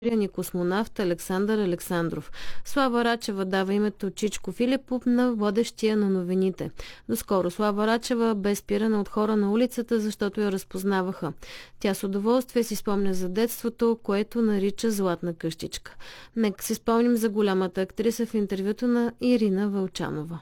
Ни космонавт Александър Александров. Слава Рачева дава името Чичко Филипов на водещия на новините. Доскоро Слава Рачева бе спирана от хора на улицата, защото я разпознаваха. Тя с удоволствие си спомня за детството, което нарича златна къщичка. Нека си спомним за голямата актриса в интервюто на Ирина Вълчанова.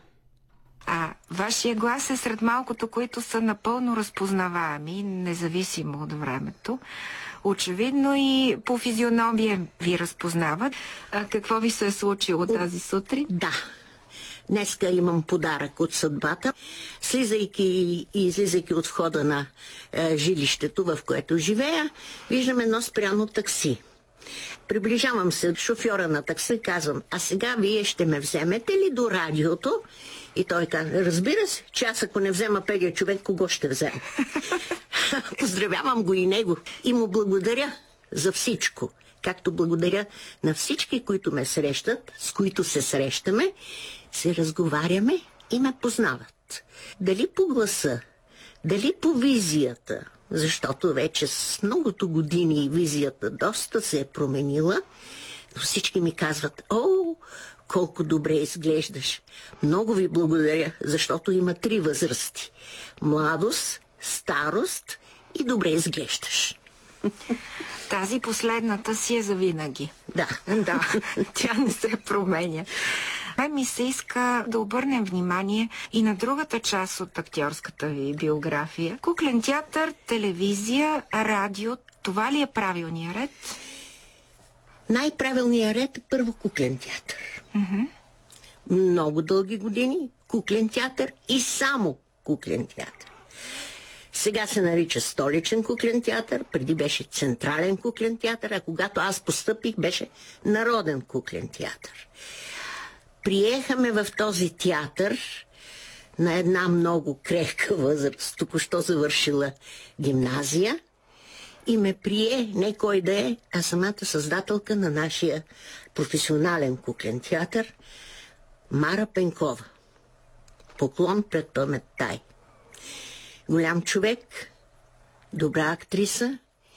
Вашия глас е сред малкото, които са напълно разпознаваеми, независимо от времето. Очевидно и по физиономия ви разпознават. Какво ви се е случило тази сутрин? Да. Днеска имам подарък от съдбата. Слизайки и излизайки от входа на жилището, в което живея, виждам едно спряно такси. Приближавам се шофьора на такси и казвам: а сега вие ще ме вземете ли до радиото? И той каза: разбира се, че аз ако не взема пегия човек, кого ще взема? Поздравявам го и него и му благодаря за всичко. Както благодаря на всички, които ме срещат, с които се срещаме, се разговаряме и ме познават. Дали по гласа, дали по визията, защото вече с многото години визията доста се е променила, но всички ми казват: о, колко добре изглеждаш. Много ви благодаря, защото има 3 възрасти: младост, старост и добре изглеждаш. Тази последната си е завинаги. Да. Да, тя не се променя. Ми се иска да обърнем внимание и на другата част от актьорската ви биография. Куклен театър, телевизия, радио. Това ли е правилният ред? Най-правилният ред е първо куклен театър. Много дълги години куклен театър и само куклен театър. Сега се нарича Столичен куклен театър, преди беше Централен куклен театър, а когато аз постъпих, беше Народен куклен театър. Приехаме в този театър на една много крехка възраст, току-що завършила гимназия, и ме прие не кой да е, а самата създателка на нашия професионален куклен театър Мара Пенкова. Поклон пред паметта й. Голям човек, добра актриса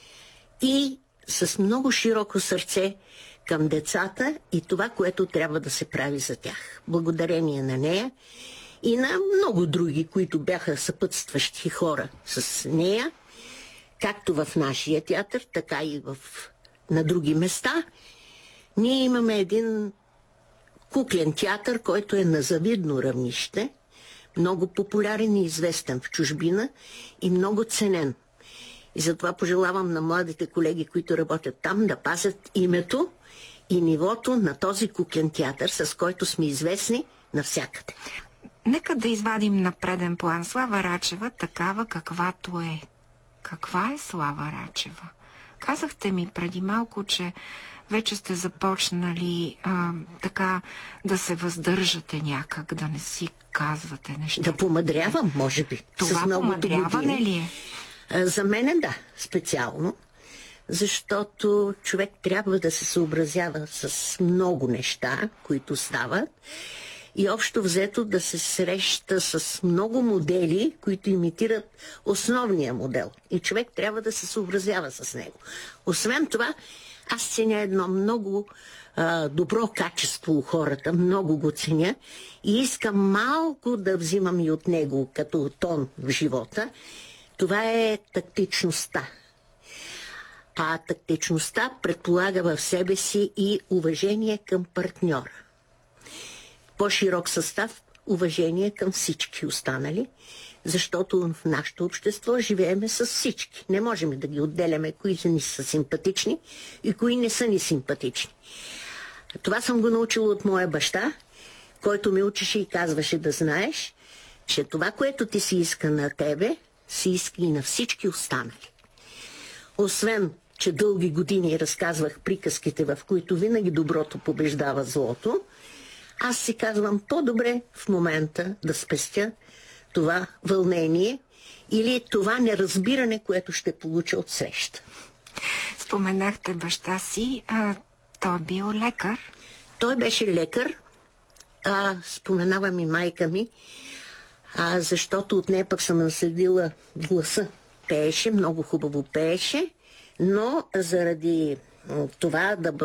и с много широко сърце към децата и това, което трябва да се прави за тях. Благодарение на нея и на много други, които бяха съпътстващи хора с нея, както в нашия театър, така и на други места, ние имаме един куклен театър, който е на завидно равнище, много популярен и известен в чужбина и много ценен. И затова пожелавам на младите колеги, които работят там, да пазят името и нивото на този куклен театър, с който сме известни навсякъде. Нека да извадим на преден план Слава Рачева такава каквато е. Каква е Слава Рачева? Казахте ми преди малко, че вече сте започнали така да се въздържате някак, да не си казвате неща. Да помъдрявам, може би. Това помъдряване ли е? За мен да, специално. Защото човек трябва да се съобразява с много неща, които стават. И общо взето да се среща с много модели, които имитират основния модел. И човек трябва да се съобразява с него. Освен това, аз ценя едно много добро качество у хората, много го ценя и искам малко да взимам и от него като тон в живота. Това е тактичността. А тактичността предполага в себе си и уважение към партньора. По-широк състав – уважение към всички останали, защото в нашето общество живееме с всички. Не можем да ги отделяме, кои ни са симпатични и кои не са ни симпатични. Това съм го научила от моя баща, който ме учеше и казваше да знаеш, че това, което ти си иска на тебе, си иска и на всички останали. Освен, че дълги години разказвах приказките, в които винаги доброто побеждава злото, аз си казвам по-добре в момента да спестя това вълнение или това неразбиране, което ще получа от среща. Споменахте баща си, той бил лекар. Той беше лекар, споменавам и майка ми, защото от нея пък съм наследила гласа. Пееше, много хубаво пееше, но заради Това да